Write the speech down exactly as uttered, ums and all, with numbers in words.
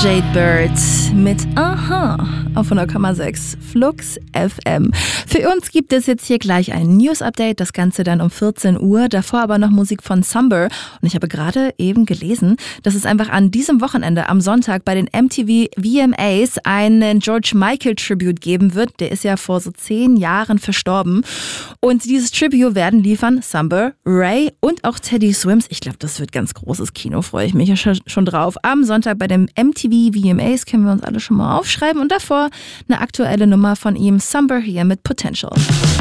Jade Bird mit Aha auf hundert Komma sechs Flux F M. Für uns gibt es jetzt hier gleich ein News-Update, das Ganze dann um vierzehn Uhr. Davor aber noch Musik von Sumber. Und ich habe gerade eben gelesen, dass es einfach an diesem Wochenende, am Sonntag, bei den M T V V M As einen George Michael Tribute geben wird. Der ist ja vor so zehn Jahren verstorben. Und dieses Tribute werden liefern Sumber, Ray und auch Teddy Swims. Ich glaube, das wird ganz großes Kino, freue ich mich ja schon drauf. Am Sonntag bei dem M T V V M As können wir uns alle schon mal aufschreiben. Und davor eine aktuelle Nummer von ihm, Sumber hier mit Potential.